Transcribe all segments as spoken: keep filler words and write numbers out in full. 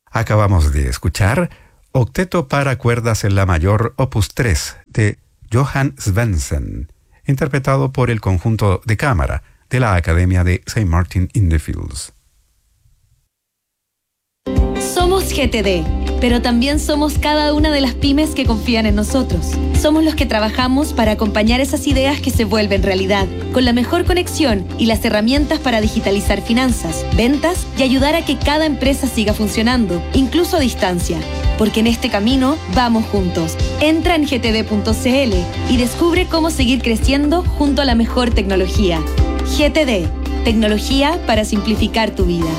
Acabamos de escuchar Octeto para cuerdas en la mayor opus tres de Johan Svendsen, interpretado por el conjunto de cámara de la Academia de Saint Martin in the Fields. Somos G T D, pero también somos cada una de las pymes que confían en nosotros. Somos los que trabajamos para acompañar esas ideas que se vuelven realidad, con la mejor conexión y las herramientas para digitalizar finanzas, ventas y ayudar a que cada empresa siga funcionando, incluso a distancia. Porque en este camino vamos juntos. Entra en g t d punto c l y descubre cómo seguir creciendo junto a la mejor tecnología. G T D, tecnología para simplificar tu vida.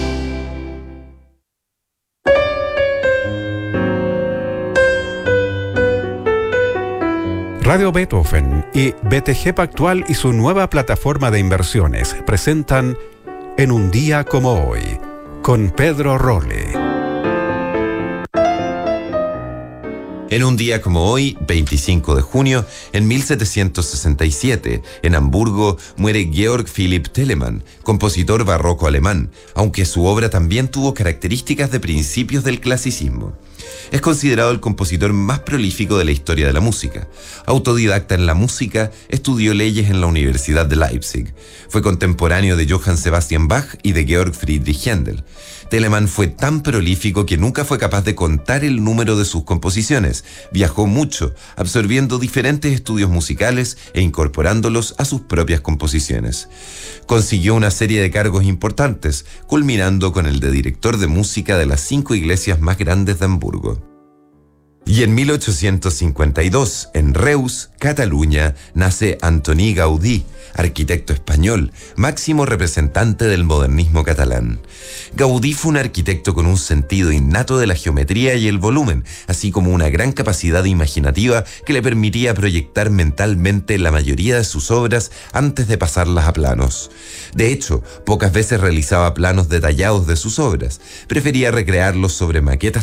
Radio Beethoven y B T G Pactual y su nueva plataforma de inversiones presentan En un día como hoy, con Pedro Rolle. En un día como hoy, veinticinco de junio, en mil setecientos sesenta y siete, en Hamburgo, muere Georg Philipp Telemann, compositor barroco alemán, aunque su obra también tuvo características de principios del clasicismo. Es considerado el compositor más prolífico de la historia de la música. Autodidacta en la música, estudió leyes en la Universidad de Leipzig. Fue contemporáneo de Johann Sebastian Bach y de Georg Friedrich Händel. Telemann fue tan prolífico que nunca fue capaz de contar el número de sus composiciones. Viajó mucho, absorbiendo diferentes estudios musicales e incorporándolos a sus propias composiciones. Consiguió una serie de cargos importantes, culminando con el de director de música de las cinco iglesias más grandes de Hamburgo. Y en mil ochocientos cincuenta y dos, en Reus, Cataluña, nace Antoni Gaudí, arquitecto español, máximo representante del modernismo catalán. Gaudí fue un arquitecto con un sentido innato de la geometría y el volumen, así como una gran capacidad imaginativa que le permitía proyectar mentalmente la mayoría de sus obras antes de pasarlas a planos. De hecho, pocas veces realizaba planos detallados de sus obras, prefería recrearlos sobre maquetas